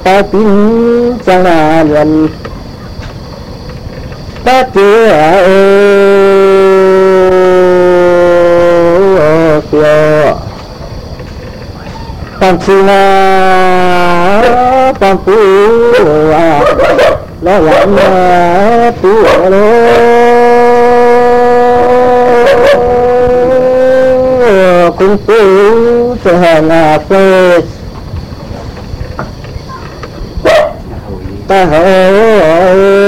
ta tin chẳng là lần ta chưa tiêu tam chi na tam phu lo lắng tu lô cũng tu sẽ hàng phê ta hỏi